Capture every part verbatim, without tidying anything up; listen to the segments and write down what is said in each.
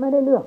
ไม่ได้เรื่อง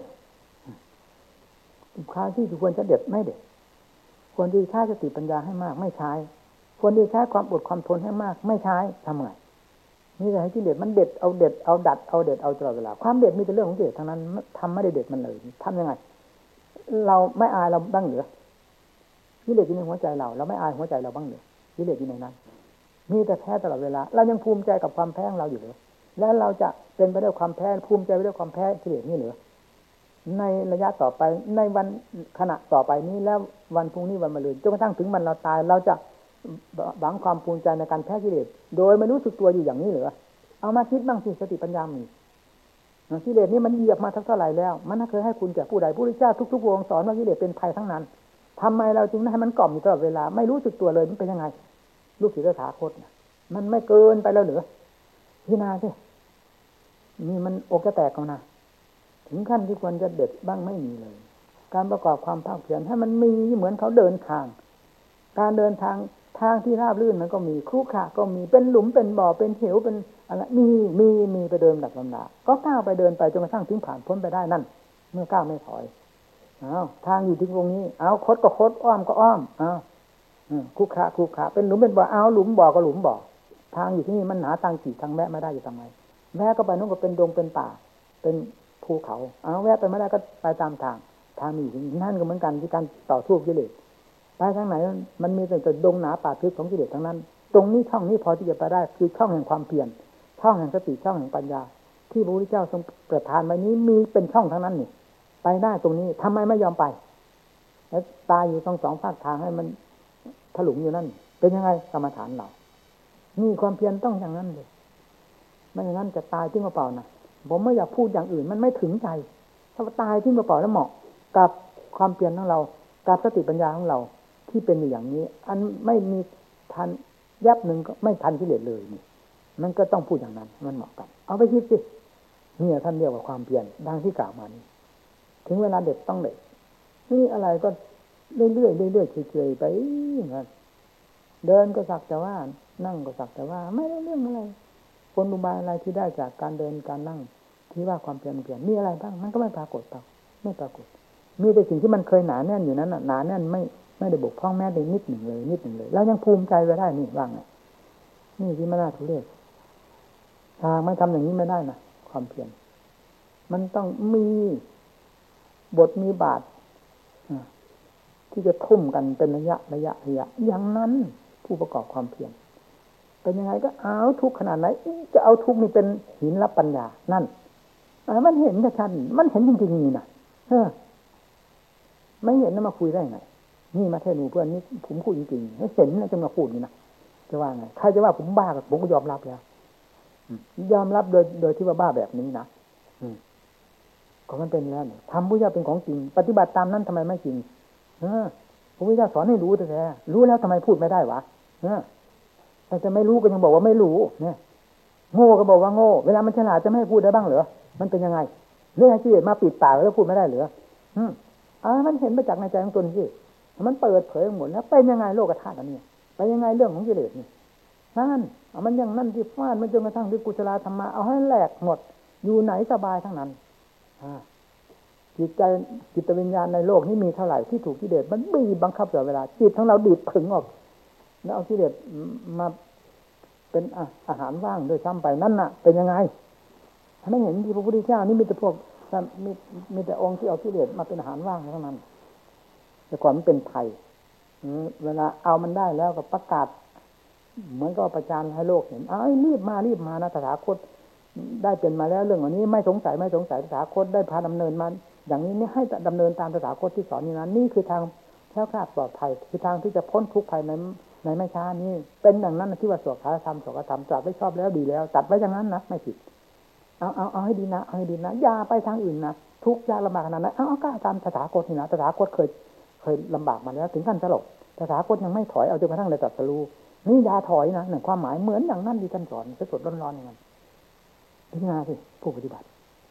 คราวที่ควรจะเด็ดไม่เด็ดควรที่ใช้สติปัญญาให้มากไม่ใช้ควรที่ใช้ความอดความทนให้มากไม่ใช้ทำไงนี่จะให้กิเลสมันเด็ดเอาเด็ดเอาดัดเอาเด็ดเอาตลอดเวลาความเด็ดมีแต่เรื่องของกิเลสทั้งนั้นทำไม่ได้เด็ดมันเลยทำยังไงเราไม่อายเราบ้างเหรือกิเลสอยู่ในหัวใจเราเราไม่อายหัวใจเราบ้างเหรือกิเลสอยู่ในนั้นมีแต่แพ้ตลอดเวลาเรายังภูมิใจกับความแพ้ของเราอยู่เลยแล้วเราจะเป็นไปด้วยความแพ้ภูมิใจไปด้วยความแพ้กิเลสนี่เหรือในระยะต่อไปในวันขณะต่อไปนี้แล้ววันพรุ่งนี้วันมะรืนจนกระทั่งถึงวันเราตายเราจะหวังความภูมิใจในการแพ้กิเลสโดยไม่รู้สึกตัวอยู่อย่างนี้เหรือเอามาคิดบ้างสิสติปัญญามีกิเลสนี่มันเหยียบมาทั้งเท่าไหร่แล้วมันเคยให้คุณแก่ผู้ใดผู้ที่เจ้าทุกๆวงสอนว่ากิเลสเป็นภัยทั้งนั้นทำไมเราจึงให้มันกล่อมอยู่ตลอดเวลาไม่รู้สึกตัวเลยมันเป็นยังไงลูกศิษย์ตถาคตมันไม่เกินไปแล้วเหรือพี่นาสินี่มันอกจะแตกกันนะถึงขั้นที่ควรจะเด็ดบ้างไม่มีเลยการประกอบความภาคเพียรให้มันมีเหมือนเขาเดินทางการเดินทางทางที่ราบรื่นมันก็มีครุขระก็มีเป็นหลุมเป็นบ่อเป็นเหวเป็นอะไรมีมีมีไปเดินดับลำดาก็ก้าวไปเดินไปจนกระทั่งถึงผ่านพ้นไปได้นั่นเมื่อก้าวไม่ถอยเอาทางอยู่ที่ตรงนี้เอาคดก็คดอ้อมก็อ้อมเอาครุขระครุขระเป็นหลุมเป็นบ่อเอาหลุมบ่อก็หลุมบ่อทางอยู่ที่นี่มันหนาทางขี่ทางแวะไม่ได้อยู่ทำไมแวะก็ไปนู่นก็เป็นดงเป็นป่าเป็นภูเขาเอาแวะไปไม่ได้ก็ไปตามทางทางนี้นั่นก็เหมือนกันที่การต่อสู้กิเลสไปทางไหนมันมีแต่ดงหนาป่าทึบของกิเลสทั้งนั้นตรงนี้ช่องนี้พอที่จะไปได้คือช่องแห่งความเพียรช่องแห่งสติช่องแห่งปัญญาที่พระพุทธเจ้าทรงประทานไว้นี้มีเป็นช่องทั้งนั้นนี่ไปได้ตรงนี้ทำไมไม่ยอมไปแล้วตายอยู่ตรงสองภาคทางให้มันถลุงอยู่นั่นเป็นยังไงกรรมฐานเรานี่ความเพียรต้องอย่างนั้นเลยไม่อย่างนั้นจะตายทิ้งเปล่านะผมไม่อยากพูดอย่างอื่นมันไม่ถึงใจถ้าตายทิ้งเปล่าแล้วเหมาะกับความเพียรของเรากับสติปัญญาของเราที่เป็นอยู่อย่างนี้อันไม่มีทันยับหนึ่งก็ไม่ทันกิเลสเลยนี่มันก็ต้องพูดอย่างนั้นมันเหมาะกันเอาไปคิดสิเนี่ยท่านเรียกว่าความเพียรดังที่กล่าวมานี้ถึงเวลาเด็ดต้องเด็ดนี่อะไรก็เรื่อยๆเรื่อยๆเฉยๆไปงั้นเดินก็สักแต่ว่านั่งก็สักแต่ว่าไม่ได้เรื่องอะไรผลอุบายอะไรที่ได้จากการเดินการนั่งที่ว่าความเพียรเพียรมีอะไรบ้างมันก็ไม่ปรากฏต่อไม่ปรากฏมีแต่สิ่งที่มันเคยหนาแน่นอยู่นั้นหนาแน่นไม่ไม่ได้บกพร่องแม้แต่นิดหนึ่งเลยนิดหนึ่งเลยแล้วยังภูมิใจไว้ได้นี่ว่างไงนี่ที่ไม่น่าทุเรศทางไม่ทำอย่างนี้ไม่ได้นะความเพียรมันต้องมีบทมีบาทที่จะทุ่มกันเป็นระยะระยะระยะอย่างนั้นผู้ประกอบความเพียรเป็นยังไงก็เอาทุกขนาดไหนจะเอาทุกนี่เป็นหินรับปัญญานั่นมันเห็นชัดๆมันเห็นจริงๆนี่นะเออไม่เห็นแล้วมาคุยได้ไงนี่มาเทศหนูเพื่อนนี่ผมพูดจริงๆให้เห็นแล้วจะมาพูดนี่นะจะว่าไงใครจะว่าผมบ้ากับผมก็ยอมรับแล้วยอมรับโดยโดยที่ว่าบ้าแบบนี้นะก็มันเป็นแล้วทำพุทธเจ้าเป็นของจริงปฏิบัติตามนั้นทำไมไม่จริงเออพระพุทธเจ้าสอนให้รู้แท้ๆรู้แล้วทำไมพูดไม่ได้วะเออแต่จะไม่รู้ก็ยังบอกว่าไม่รู้เนี่ยโง่ก็บอกว่าโง่เวลามันฉลาดจะไม่ให้พูดได้บ้างเหรอมันเป็นยังไงเรื่องที่มาปิดปากแล้วพูดไม่ได้เหรออืมอ่ามันเห็นมาจากในใจของตนสิมันเปิดเผยหมดแล้วเป็นยังไงโลกธาตุอันนี้ไปยังไงเรื่องของกิเลสนี่นั่นมันยังนั่นที่ฟาดมันจนกระทั่งที่กุศลธรรมะเอาให้แหลกหมดอยู่ไหนสบายทั้งนั้นอ่าจิตใจจิตวิญญาณในโลกนี้มีเท่าไหร่ที่ถูกกิเลสมันบีบบังคับตลอดเวลาจิตของเราดีดผึ่งออกแล้วเอากิเลสมาเป็นอาหารว่างด้วยซ้ำไปนั่นน่ะเป็นยังไงไม่เห็นที่พระพุทธเจ้านี่มีแต่พวกมีมีแต่องค์ที่เอากิเลสมาเป็นอาหารว่างเท่านั้นแต่ก่อนมันเป็นภัยเวลาเอามันได้แล้วก็ประกาศเหมือนก็ประจานให้โลกเห็นเอ้ยรีบมารีบมานะตถาคตได้เป็นมาแล้วเรื่องอันนี้ไม่สงสัยไม่สงสัยตถาคตได้พาดำเนินมาอย่างนี้นี่ให้ดำเนินตามตถาคตที่สอนนี้นะนี่คือทางแคล้วคลาดปลอดภัยคือทางที่จะพ้นทุกข์ภายในในไม่ช้านี้เป็นอย่างนั้นที่ว่าสวดคาธรรมสวดคาธรรมตรัสไว้ชอบแล้วดีแล้วตัดไว้อย่างนั้นนะไม่ผิดเอาเอาเอาให้ดีนะเอาให้ดีนะอย่าไปทางอื่นนะทุกข์ยากลำบากขนาดนั้นเอาเอากล้าตามตถาคตนี่นะตถาคตเคยเคยลำบากมาแล้วถึงขั้นสลบตถาคตยังไม่ถอยเอาจนกระทั่งได้ตรัสรู้นี่อย่าถอยนะหนึ่งความหมายเหมือนอย่างนั้นที่ท่านสอนสดๆร้อนๆอย่างนั้นพิจารณาสิผู้ปฏิบัติ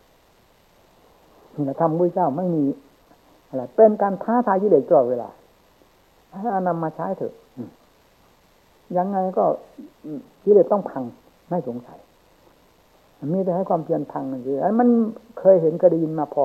นี่ธรรมพระพุทธเจ้าไม่มีอะไรเป็นการท้าทายกิเลสตลอดเวลาให้นำมาใช้เถอะยังไงก็กิเลสต้องพังไม่สงสัยมีแต่ให้ความเพียรพังนั่นเองมันเคยเห็นเคยได้ยินมาพอ